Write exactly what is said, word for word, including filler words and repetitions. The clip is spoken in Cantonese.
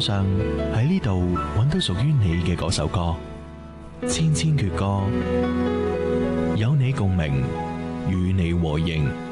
上喺呢度揾到屬於你嘅嗰首歌，千千闕歌，有你共鳴，與你和應。